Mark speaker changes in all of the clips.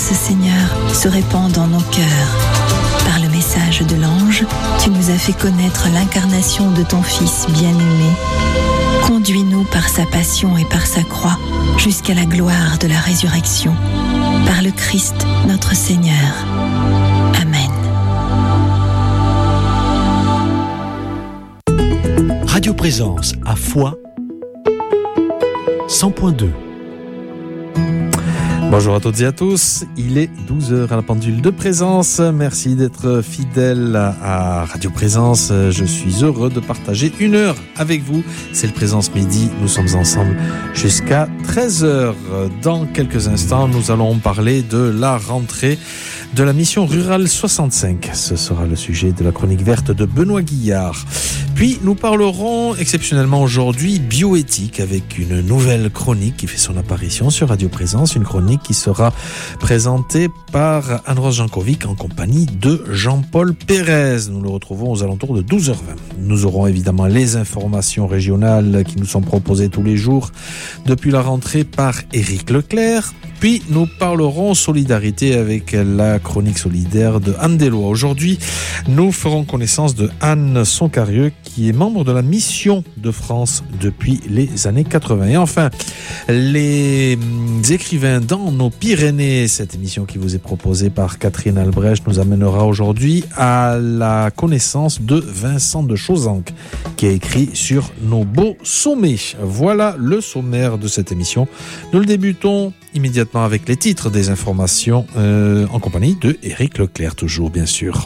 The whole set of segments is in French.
Speaker 1: grâce, Seigneur, se répand dans nos cœurs. Par le message de l'ange, tu nous as fait connaître l'incarnation de ton Fils bien-aimé. Conduis-nous par sa passion et par sa croix jusqu'à la gloire de la résurrection. Par le Christ, notre Seigneur. Amen.
Speaker 2: Radio Présence à Foix 100.2.
Speaker 3: Bonjour à toutes et à tous, il est 12h à la pendule de Présence. Merci d'être fidèles à Radio Présence. Je suis heureux de partager une heure avec vous. C'est le Présence Midi, nous sommes ensemble jusqu'à 13h. Dans quelques instants, nous allons parler de la rentrée de la mission rurale 65. Ce sera le sujet de la chronique verte de Benoît Guillard. Puis nous parlerons exceptionnellement aujourd'hui bioéthique avec une nouvelle chronique qui fait son apparition sur Radio Présence, une chronique qui sera présentée par Anne-Rose Jankovic en compagnie de Jean-Paul Pérez. Nous le retrouvons aux alentours de 12h20. Nous aurons évidemment les informations régionales qui nous sont proposées tous les jours depuis la rentrée par Éric Leclerc. Puis nous parlerons solidarité avec la chronique solidaire de Anne Deslois. Aujourd'hui, nous ferons connaissance de Anne Soncarieux qui est membre de la mission de France depuis les années 80. Et enfin, les écrivains dans nos Pyrénées, cette émission qui vous est proposée par Catherine Albrecht nous amènera aujourd'hui à la connaissance de Vincent de Chauzanque qui a écrit sur nos beaux sommets. Voilà le sommaire de cette émission. Nous le débutons immédiatement avec les titres des informations en compagnie de Éric Leclerc, toujours bien sûr.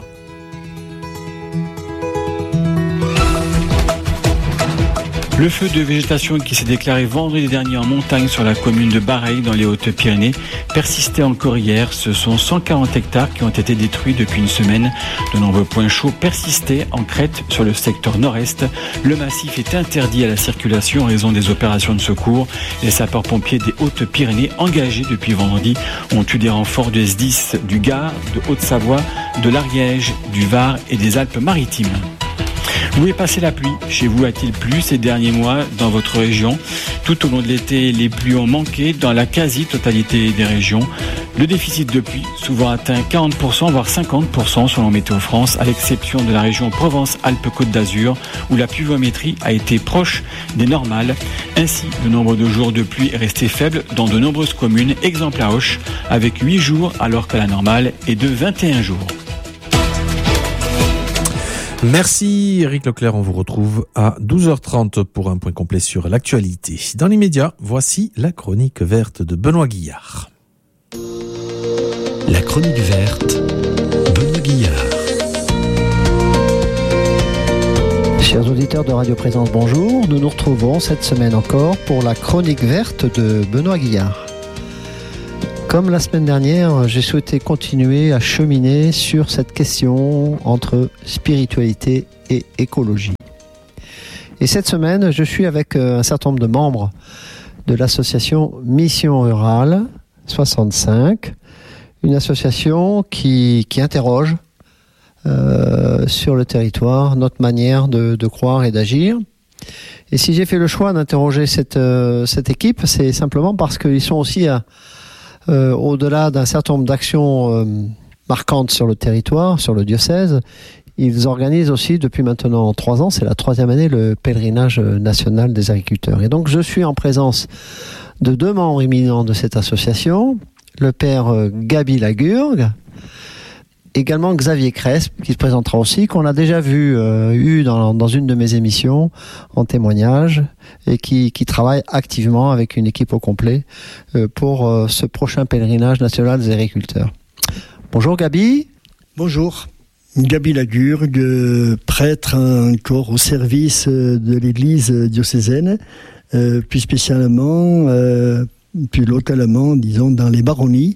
Speaker 4: Le feu de végétation qui s'est déclaré vendredi dernier en montagne sur la commune de Bareilles dans les Hautes-Pyrénées persistait encore hier. Ce sont 140 hectares qui ont été détruits depuis une semaine. De nombreux points chauds persistaient en crête sur le secteur nord-est. Le massif est interdit à la circulation en raison des opérations de secours. Les sapeurs-pompiers des Hautes-Pyrénées engagés depuis vendredi ont eu des renforts de SDIS du Gard, de Haute-Savoie, de l'Ariège, du Var et des Alpes-Maritimes. Où est passée la pluie ? Chez vous a-t-il plu ces derniers mois dans votre région ? Tout au long de l'été, les pluies ont manqué dans la quasi-totalité des régions. Le déficit de pluie, souvent atteint 40%, voire 50% selon Météo France, à l'exception de la région Provence-Alpes-Côte d'Azur, où la pluviométrie a été proche des normales. Ainsi, le nombre de jours de pluie est resté faible dans de nombreuses communes, exemple à Auch, avec 8 jours alors que la normale est de 21 jours.
Speaker 3: Merci Éric Leclerc, on vous retrouve à 12h30 pour un point complet sur l'actualité. Dans l'immédiat, voici la chronique verte de Benoît Guillard.
Speaker 2: La chronique verte, Benoît Guillard.
Speaker 5: Chers auditeurs de Radio Présence, bonjour. Nous nous retrouvons cette semaine encore pour la chronique verte de Benoît Guillard. Comme la semaine dernière, j'ai souhaité continuer à cheminer sur cette question entre spiritualité et écologie. Et cette semaine, je suis avec un certain nombre de membres de l'association Mission Rurale 65, une association qui interroge sur le territoire notre manière de croire et d'agir. Et si j'ai fait le choix d'interroger cette équipe, c'est simplement parce qu'ils sont aussi au-delà d'un certain nombre d'actions marquantes sur le territoire, sur le diocèse, ils organisent aussi depuis maintenant 3 ans, c'est la 3e année, le pèlerinage national des agriculteurs. Et donc je suis en présence de 2 membres éminents de cette association, le père Gaby Lagurgue, également Xavier Cresp, qui se présentera aussi, qu'on a déjà eu dans une de mes émissions en témoignage et qui travaille activement avec une équipe au complet pour ce prochain pèlerinage national des agriculteurs. Bonjour Gaby.
Speaker 6: Bonjour. Gaby Lagurgue, prêtre encore au service de l'église diocésaine, plus spécialement, plus localement, disons, dans les baronnies.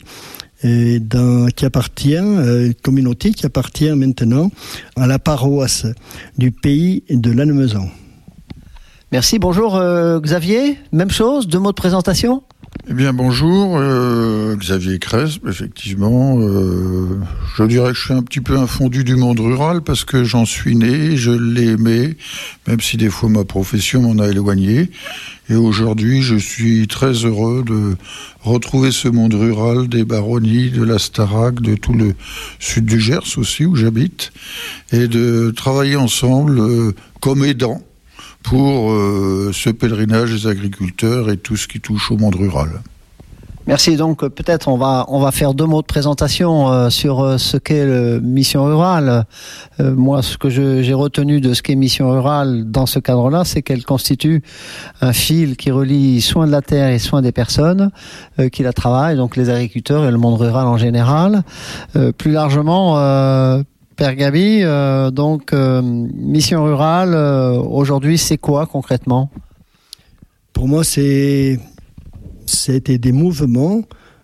Speaker 6: Communauté qui appartient maintenant à la paroisse du pays de Lannemezan.
Speaker 5: Merci. Bonjour Xavier. Même chose, 2 mots de présentation.
Speaker 7: Eh bien bonjour, Xavier Cresp, effectivement. Je dirais que je suis un petit peu un fondu du monde rural parce que j'en suis né, je l'ai aimé, même si des fois ma profession m'en a éloigné. Et aujourd'hui, je suis très heureux de retrouver ce monde rural des Baronnies, de la Starac, de tout le sud du Gers aussi où j'habite, et de travailler ensemble comme aidants pour ce pèlerinage des agriculteurs et tout ce qui touche au monde rural.
Speaker 5: Merci. Donc peut-être on va faire 2 mots de présentation sur ce qu'est Mission Rurale. Moi, ce que j'ai retenu de ce qu'est Mission Rurale dans ce cadre-là, c'est qu'elle constitue un fil qui relie soin de la terre et soin des personnes qui la travaillent, donc les agriculteurs et le monde rural en général. Plus largement, Père Gabi, donc Mission Rurale, aujourd'hui, c'est quoi concrètement ?
Speaker 6: Pour moi, c'était des mouvements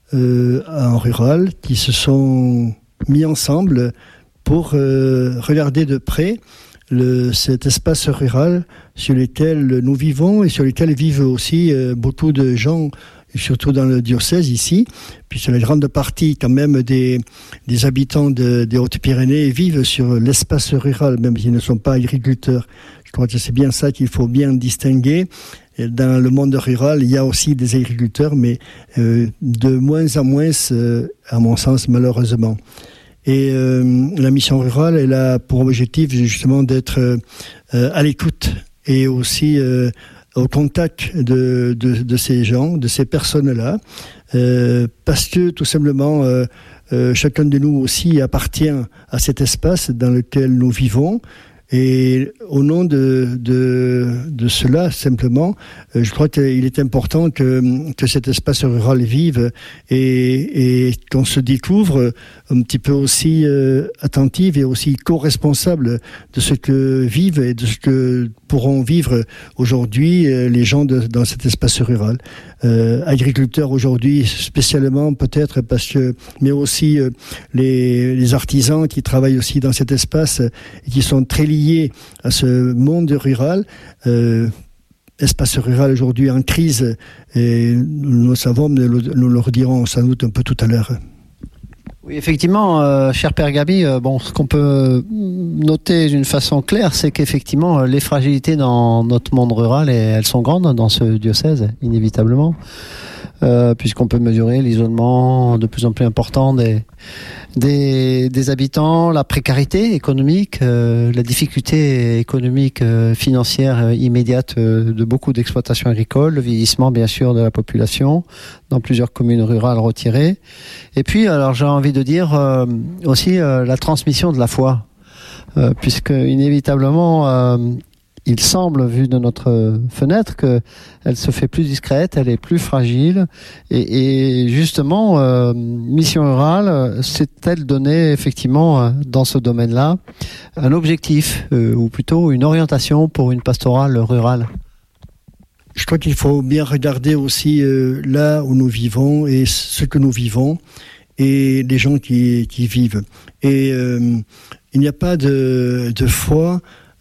Speaker 6: en rural qui se sont mis ensemble pour regarder de près cet espace rural sur lequel nous vivons et sur lequel vivent aussi beaucoup de gens, surtout dans le diocèse ici, puisque la grande partie quand même des habitants des Hautes-Pyrénées vivent sur l'espace rural, même s'ils ne sont pas agriculteurs. Je crois que c'est bien ça qu'il faut bien distinguer. Et dans le monde rural, il y a aussi des agriculteurs, mais de moins en moins, à mon sens, malheureusement. Et la mission rurale, elle a pour objectif justement d'être à l'écoute et aussi au contact de ces gens, de ces personnes-là, parce que tout simplement, chacun de nous aussi appartient à cet espace dans lequel nous vivons. Et au nom de cela, simplement, je crois qu'il est important que cet espace rural vive et qu'on se découvre un petit peu aussi attentive et aussi co-responsable de ce que vivent et de ce que pourront vivre aujourd'hui les gens dans cet espace rural. Agriculteurs aujourd'hui spécialement peut-être mais aussi les artisans qui travaillent aussi dans cet espace et qui sont très liés à ce monde rural. Espace rural aujourd'hui en crise, et nous le savons, nous le redirons sans doute un peu tout à l'heure.
Speaker 5: Oui, effectivement, cher Père Gabi, ce qu'on peut noter d'une façon claire, c'est qu'effectivement, les fragilités dans notre monde rural, elles sont grandes dans ce diocèse, inévitablement, puisqu'on peut mesurer l'isolement de plus en plus important des habitants, la précarité économique, la difficulté économique, financière immédiate de beaucoup d'exploitations agricoles, le vieillissement bien sûr de la population dans plusieurs communes rurales retirées. Et puis, alors j'ai envie de dire aussi la transmission de la foi, puisque inévitablement il semble, vu de notre fenêtre, qu'elle se fait plus discrète, elle est plus fragile. Et justement, Mission Rurale s'est-elle donné effectivement dans ce domaine-là un objectif, ou plutôt une orientation pour une pastorale rurale ?
Speaker 6: Je crois qu'il faut bien regarder aussi là où nous vivons et ce que nous vivons et les gens qui vivent. Et il n'y a pas de foi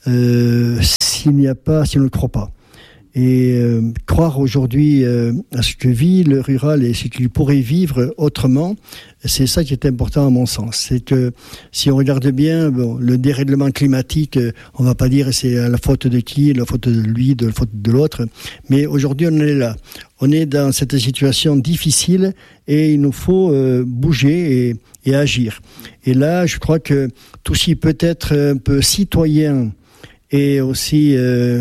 Speaker 6: si on ne croit pas. Et croire aujourd'hui à ce que vit le rural et ce qu'il pourrait vivre autrement, c'est ça qui est important à mon sens. C'est que si on regarde bien le dérèglement climatique, on va pas dire c'est la faute de qui, la faute de lui, la faute de l'autre, mais aujourd'hui on est là. On est dans cette situation difficile et il nous faut bouger et agir. Et là, je crois que tout ce qui peut être un peu citoyen et aussi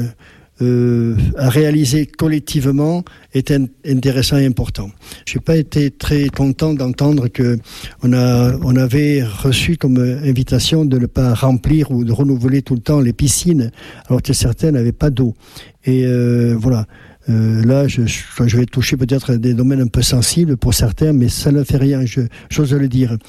Speaker 6: à réaliser collectivement est intéressant et important. Je n'ai pas été très content d'entendre qu'on avait reçu comme invitation de ne pas remplir ou de renouveler tout le temps les piscines, alors que certains n'avaient pas d'eau. Et voilà. Là, je vais toucher peut-être des domaines un peu sensibles pour certains, mais ça ne fait rien, j'ose le dire.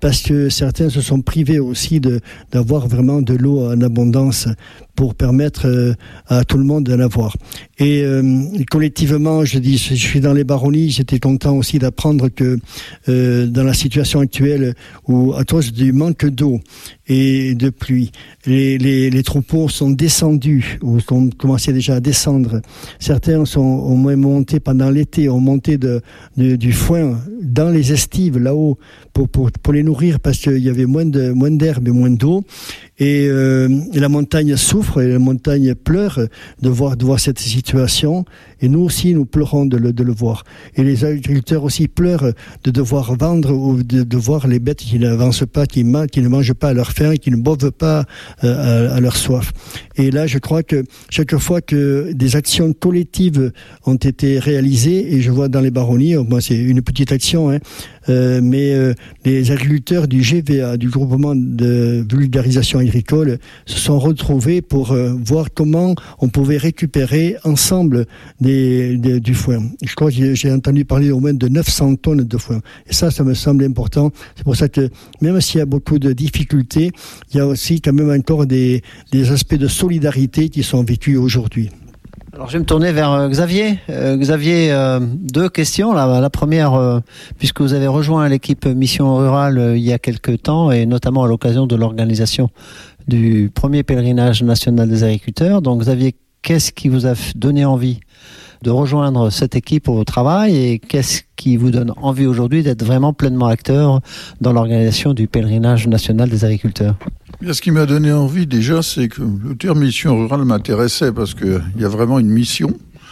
Speaker 6: parce que certains se sont privés aussi d'avoir vraiment de l'eau en abondance pour permettre à tout le monde d'en avoir. Et collectivement, je suis dans les baronnies, j'étais content aussi d'apprendre que dans la situation actuelle où à cause du manque d'eau et de pluie, les troupeaux sont descendus ou ont commencé déjà à descendre. Certains ont moins monté pendant l'été, ont monté du foin dans les estives là-haut pour les nourrir parce qu'il y avait moins d'herbe et moins d'eau. Et la montagne souffre et la montagne pleure de voir cette situation. Et nous aussi, nous pleurons de le voir. Et les agriculteurs aussi pleurent de devoir vendre ou de voir les bêtes qui n'avancent pas, qui ne mangent pas à leur faim, qui ne boivent pas à leur soif. Et là, je crois que chaque fois que des actions collectives ont été réalisées, et je vois dans les baronnies, moi c'est une petite action, mais les agriculteurs du GVA, du groupement de vulgarisation agricole, se sont retrouvés pour voir comment on pouvait récupérer ensemble du foin. Je crois que j'ai entendu parler au moins de 900 tonnes de foin. Et ça me semble important. C'est pour ça que même s'il y a beaucoup de difficultés, il y a aussi quand même encore des aspects de solidarité qui sont vécus aujourd'hui.
Speaker 5: Alors je vais me tourner vers Xavier. Xavier, deux questions. La première, puisque vous avez rejoint l'équipe Mission Rurale il y a quelques temps, et notamment à l'occasion de l'organisation du premier pèlerinage national des agriculteurs. Donc Xavier, qu'est-ce qui vous a donné envie de rejoindre cette équipe au travail, et qu'est-ce qui vous donne envie aujourd'hui d'être vraiment pleinement acteur dans l'organisation du pèlerinage national des agriculteurs?
Speaker 7: Ce qui m'a donné envie déjà, c'est que le terme mission rurale m'intéressait parce qu'il y a vraiment une mission.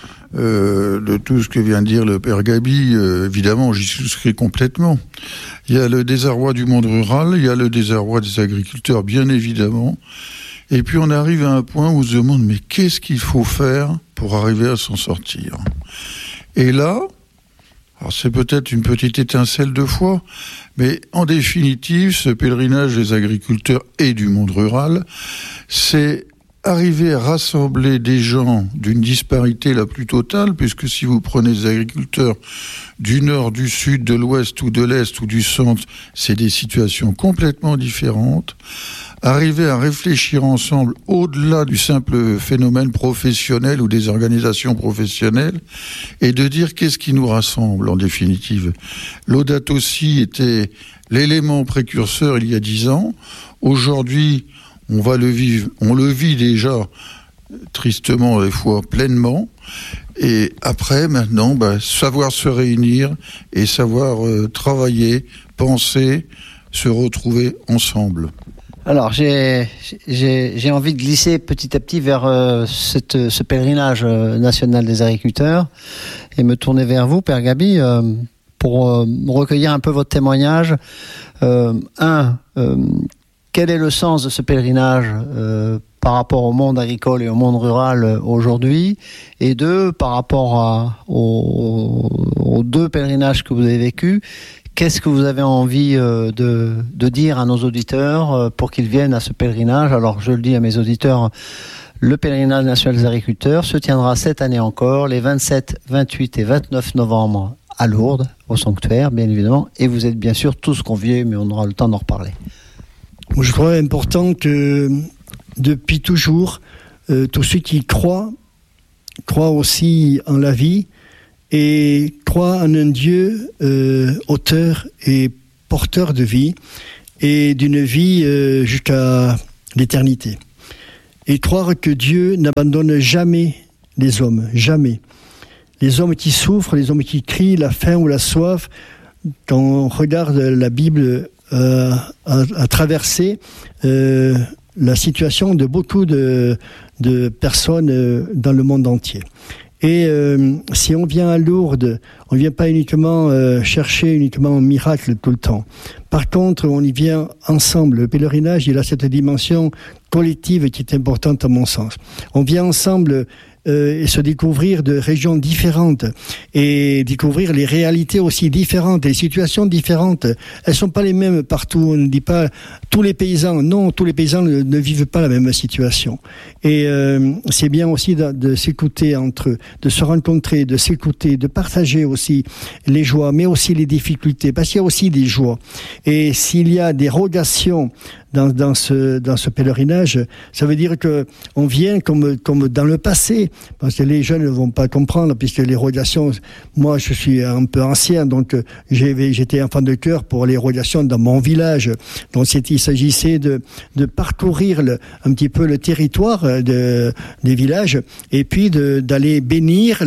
Speaker 7: De tout ce que vient de dire le père Gabi, évidemment, j'y souscris complètement. Il y a le désarroi du monde rural, il y a le désarroi des agriculteurs, bien évidemment. Et puis on arrive à un point où on se demande, mais qu'est-ce qu'il faut faire pour arriver à s'en sortir? Et là, alors c'est peut-être une petite étincelle de foi, mais en définitive, ce pèlerinage des agriculteurs et du monde rural, c'est arriver à rassembler des gens d'une disparité la plus totale, puisque si vous prenez des agriculteurs du nord, du sud, de l'ouest ou de l'est ou du centre, c'est des situations complètement différentes. Arriver à réfléchir ensemble au-delà du simple phénomène professionnel ou des organisations professionnelles, et de dire qu'est-ce qui nous rassemble en définitive. Laudato Si était l'élément précurseur il y a 10 ans. Aujourd'hui, on le vit déjà tristement des fois pleinement. Et après, maintenant, savoir se réunir et savoir travailler, penser, se retrouver ensemble.
Speaker 5: Alors, j'ai envie de glisser petit à petit vers ce pèlerinage national des agriculteurs et me tourner vers vous, Père Gabi, pour recueillir un peu votre témoignage. Quel est le sens de ce pèlerinage par rapport au monde agricole et au monde rural aujourd'hui? Et deux, par rapport aux deux pèlerinages que vous avez vécus, qu'est-ce que vous avez envie de dire à nos auditeurs pour qu'ils viennent à ce pèlerinage? Alors, je le dis à mes auditeurs, le pèlerinage national des agriculteurs se tiendra cette année encore, les 27, 28 et 29 novembre à Lourdes, au sanctuaire, bien évidemment. Et vous êtes bien sûr tous conviés, mais on aura le temps d'en reparler.
Speaker 6: Je crois important que depuis toujours, tous ceux qui croient aussi en la vie et croient en un Dieu auteur et porteur de vie et d'une vie jusqu'à l'éternité. Et croire que Dieu n'abandonne jamais les hommes, jamais. Les hommes qui souffrent, les hommes qui crient la faim ou la soif, quand on regarde la Bible, à traverser la situation de beaucoup de personnes dans le monde entier. Et si on vient à Lourdes, on ne vient pas uniquement chercher uniquement un miracle tout le temps. Par contre, on y vient ensemble. Le pèlerinage, il a cette dimension collective qui est importante à mon sens. On vient ensemble et se découvrir de régions différentes et découvrir les réalités aussi différentes, les situations différentes. Elles sont pas les mêmes partout. On ne dit pas tous les paysans. Non, tous les paysans ne vivent pas la même situation. Et c'est bien aussi de s'écouter entre eux, de se rencontrer, de s'écouter, de partager aussi les joies, mais aussi les difficultés, parce qu'il y a aussi des joies. Et s'il y a des rogations dans ce pèlerinage, ça veut dire que on vient comme dans le passé, parce que les jeunes ne vont pas comprendre, puisque les rogations, moi je suis un peu ancien, donc j'étais enfant de chœur pour les rogations dans mon village. Donc il s'agissait de parcourir un petit peu le territoire des villages, et puis d'aller bénir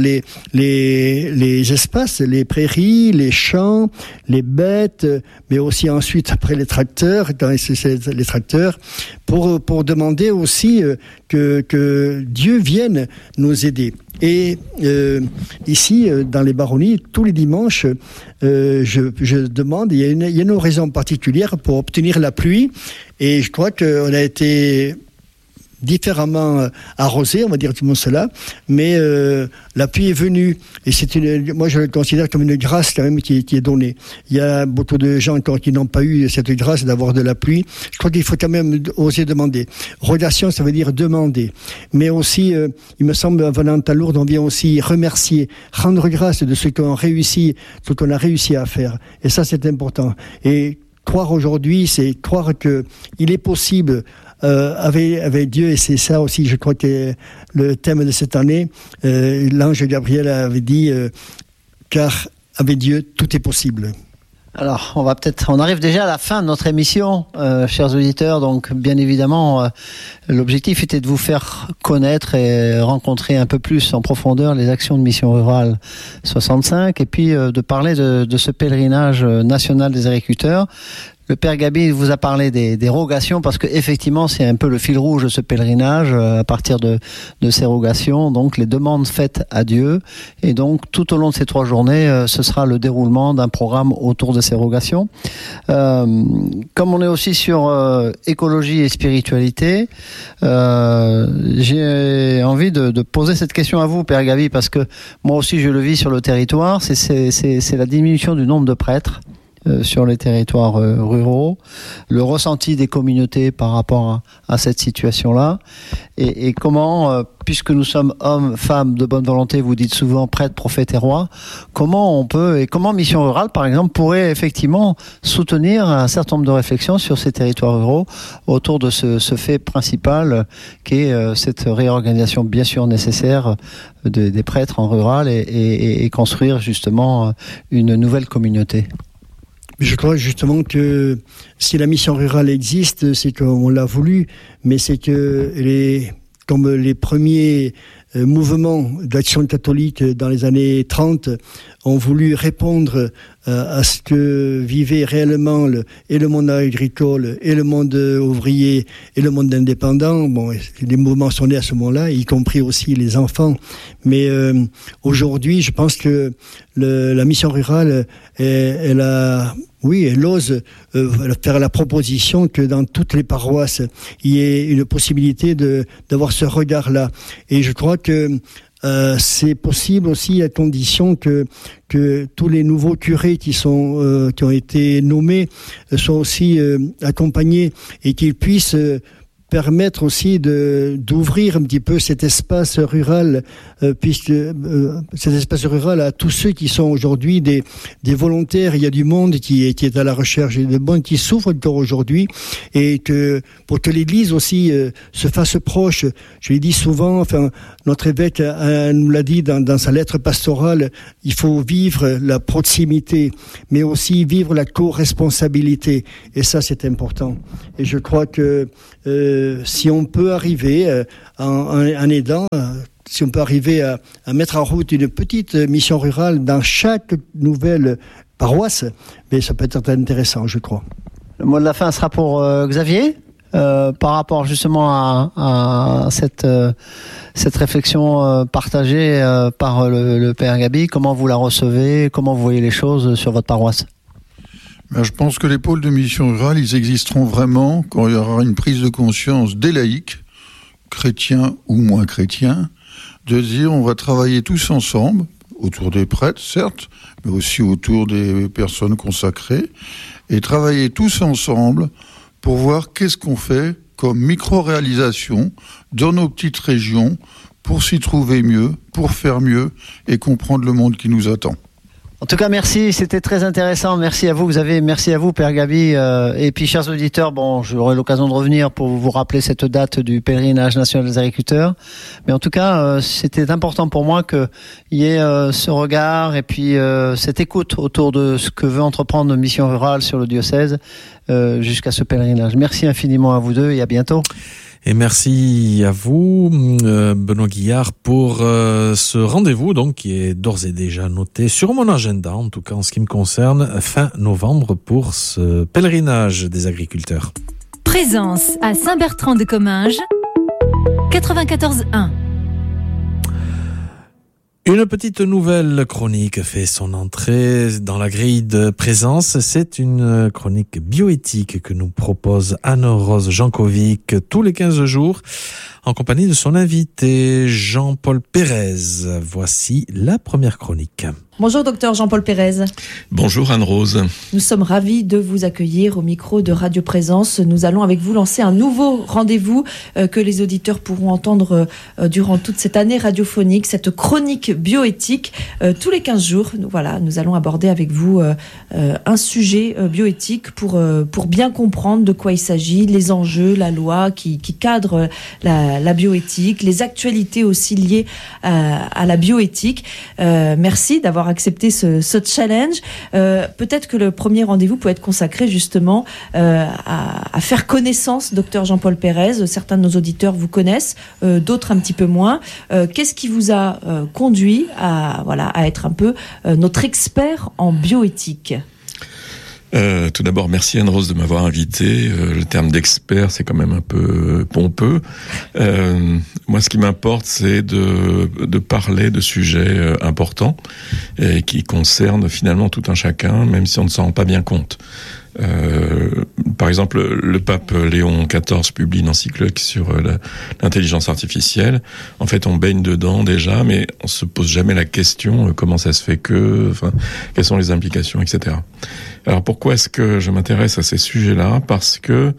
Speaker 6: les espaces, les prairies, les champs, les bêtes, mais aussi ensuite après les tracteurs, les tracteurs, pour demander aussi que Dieu vienne nous aider. Et ici, dans les baronnies, tous les dimanches, je demande, il y a une raison particulière pour obtenir la pluie, et je crois qu'on a été différemment arrosé, on va dire tout le monde cela, mais la pluie est venue, et moi je le considère comme une grâce quand même qui est donnée. Il y a beaucoup de gens encore qui n'ont pas eu cette grâce d'avoir de la pluie. Je crois qu'il faut quand même oser demander. Rogation, ça veut dire demander, mais aussi, il me semble, venant à Lourdes, on vient aussi remercier, rendre grâce de ce qu'on a réussi à faire, et ça c'est important. Et croire aujourd'hui, c'est croire que il est possible avec Dieu, et c'est ça aussi, je crois que le thème de cette année, l'ange Gabriel avait dit car avec Dieu tout est possible.
Speaker 5: Alors, on arrive déjà à la fin de notre émission, chers auditeurs. Donc, bien évidemment, l'objectif était de vous faire connaître et rencontrer un peu plus en profondeur les actions de Mission Rurale 65, et puis de parler de ce pèlerinage national des agriculteurs. Le Père Gabi vous a parlé des rogations, parce que effectivement c'est un peu le fil rouge de ce pèlerinage, à partir de ces rogations, donc les demandes faites à Dieu, et donc tout au long de ces 3 journées, ce sera le déroulement d'un programme autour de ces rogations. Comme on est aussi sur écologie et spiritualité, j'ai envie de poser cette question à vous, Père Gabi, parce que moi aussi je le vis sur le territoire, c'est la diminution du nombre de prêtres sur les territoires ruraux, le ressenti des communautés par rapport à cette situation-là, et comment, puisque nous sommes hommes, femmes de bonne volonté, vous dites souvent prêtres, prophètes et rois, comment Mission Rurale, par exemple, pourrait effectivement soutenir un certain nombre de réflexions sur ces territoires ruraux autour de ce fait principal qu'est cette réorganisation bien sûr nécessaire des prêtres en rural, et construire justement une nouvelle communauté.
Speaker 6: Je crois justement que si la mission rurale existe, c'est qu'on l'a voulu, mais c'est que comme les premiers mouvements d'action catholique dans les années 30 ont voulu répondre à ce que vivait réellement et le monde agricole, et le monde ouvrier, et le monde indépendant. Bon, les mouvements sont nés à ce moment-là, y compris aussi les enfants. Mais aujourd'hui, je pense que la mission rurale, elle ose faire la proposition que dans toutes les paroisses, il y ait une possibilité d'avoir ce regard-là. Et je crois que c'est possible aussi à condition que tous les nouveaux curés qui ont été nommés soient aussi accompagnés, et qu'ils puissent permettre aussi d'ouvrir un petit peu cet espace rural, puisque cet espace rural à tous ceux qui sont aujourd'hui des volontaires. Il y a du monde qui est à la recherche, et du monde qui souffre encore aujourd'hui, et pour que l'Église aussi se fasse proche. Je l'ai dit souvent, enfin notre évêque nous l'a dit dans sa lettre pastorale, il faut vivre la proximité, mais aussi vivre la co-responsabilité, et ça c'est important. Et je crois que si on peut arriver en aidant, si on peut arriver à mettre en route une petite mission rurale dans chaque nouvelle paroisse, mais ça peut être intéressant, je crois.
Speaker 5: Le mot de la fin sera pour Xavier, par rapport justement à cette réflexion partagée par le Père Gabi. Comment vous la recevez? Comment vous voyez les choses sur votre paroisse?
Speaker 7: Je pense que les pôles de mission rurale, ils existeront vraiment quand il y aura une prise de conscience des laïcs, chrétiens ou moins chrétiens, de dire on va travailler tous ensemble, autour des prêtres, certes, mais aussi autour des personnes consacrées, et travailler tous ensemble pour voir qu'est-ce qu'on fait comme micro-réalisation dans nos petites régions pour s'y trouver mieux, pour faire mieux et comprendre le monde qui nous attend.
Speaker 5: En tout cas, merci, c'était très intéressant. Merci à vous, merci à vous, Père Gabi. Et puis, chers auditeurs, j'aurai l'occasion de revenir pour vous rappeler cette date du pèlerinage national des agriculteurs. Mais en tout cas, c'était important pour moi qu'il y ait ce regard et puis cette écoute autour de ce que veut entreprendre Mission Rurale sur le diocèse jusqu'à ce pèlerinage. Merci infiniment à vous deux et à bientôt.
Speaker 3: Et merci à vous, Benoît Guillard, pour ce rendez-vous donc qui est d'ores et déjà noté sur mon agenda, en tout cas en ce qui me concerne, fin novembre pour ce pèlerinage des agriculteurs.
Speaker 8: Présence à Saint-Bertrand-de-Comminges, 94.1.
Speaker 3: Une petite nouvelle chronique fait son entrée dans la grille de présence. C'est une chronique bioéthique que nous propose Anne-Rose Jankovic tous les 15 jours en compagnie de son invité Jean-Paul Pérez. Voici la première chronique.
Speaker 9: Bonjour docteur Jean-Paul Pérez.
Speaker 10: Bonjour Anne-Rose.
Speaker 9: Nous sommes ravis de vous accueillir au micro de Radio Présence. Nous allons avec vous lancer un nouveau rendez-vous que les auditeurs pourront entendre durant toute cette année radiophonique, cette chronique bioéthique. Tous les 15 jours, nous allons aborder avec vous un sujet bioéthique pour bien comprendre de quoi il s'agit, les enjeux, la loi qui cadre la bioéthique, les actualités aussi liées à la bioéthique. Merci d'avoir accepté ce challenge. Peut-être que le premier rendez-vous peut être consacré justement à faire connaissance, docteur Jean-Paul Pérez. Certains de nos auditeurs vous connaissent, d'autres un petit peu moins. Qu'est-ce qui vous a conduit à être un peu notre expert en bioéthique ?
Speaker 10: Tout d'abord, merci Anne-Rose de m'avoir invité. Le terme d'expert, c'est quand même un peu pompeux. Moi, ce qui m'importe, c'est de parler de sujets importants et qui concernent finalement tout un chacun, même si on ne s'en rend pas bien compte. Par exemple, le pape Léon XIV publie une encyclique sur l'intelligence artificielle. En fait, on baigne dedans déjà, mais on se pose jamais la question comment ça se fait quelles sont les implications, etc. Alors pourquoi est-ce que je m'intéresse à ces sujets-là ? Parce que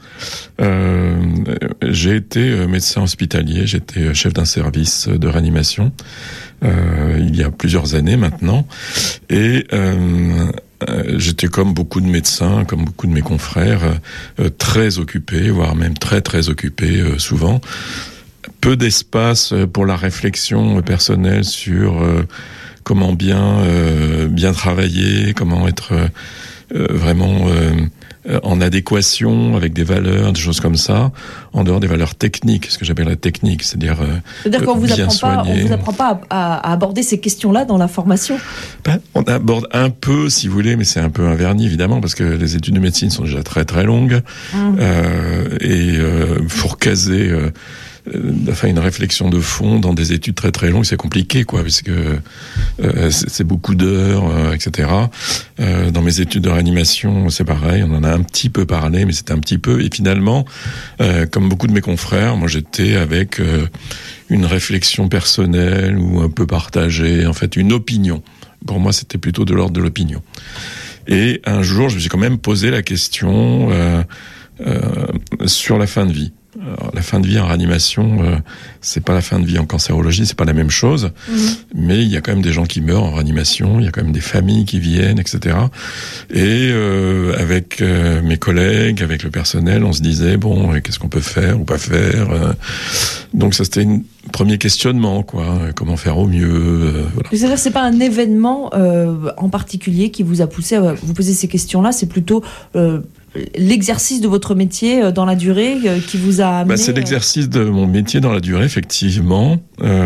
Speaker 10: j'ai été médecin hospitalier, j'étais chef d'un service de réanimation il y a plusieurs années maintenant, et j'étais comme beaucoup de médecins, comme beaucoup de mes confrères, très occupé, voire même très très occupé souvent. Peu d'espace pour la réflexion personnelle sur comment bien travailler, comment être vraiment en adéquation avec des valeurs, des choses comme ça, en dehors des valeurs techniques, ce que j'appelle la technique, c'est-à-dire
Speaker 9: qu'on vous
Speaker 10: bien soigner.
Speaker 9: On vous apprend pas à aborder ces questions-là dans la formation.
Speaker 10: On aborde un peu, si vous voulez, mais c'est un peu un vernis évidemment, parce que les études de médecine sont déjà très très longues, et pour caser une réflexion de fond dans des études très très longues, c'est compliqué, puisque c'est beaucoup d'heures, etc. Dans mes études de réanimation, c'est pareil, on en a un petit peu parlé, mais c'était un petit peu. Et finalement, comme beaucoup de mes confrères, moi j'étais avec une réflexion personnelle ou un peu partagée, en fait une opinion. Pour moi, c'était plutôt de l'ordre de l'opinion. Et un jour, je me suis quand même posé la question sur la fin de vie. Alors, la fin de vie en réanimation, c'est pas la fin de vie en cancérologie, c'est pas la même chose. Mais il y a quand même des gens qui meurent en réanimation, il y a quand même des familles qui viennent, etc. Et avec mes collègues, avec le personnel, on se disait qu'est-ce qu'on peut faire ou pas faire. Donc ça, c'était un premier questionnement, comment faire au mieux. Voilà.
Speaker 9: C'est-à-dire, c'est pas un événement en particulier qui vous a poussé à vous poser ces questions-là, c'est plutôt l'exercice de votre métier dans la durée qui vous a amené...
Speaker 10: C'est l'exercice de mon métier dans la durée, effectivement.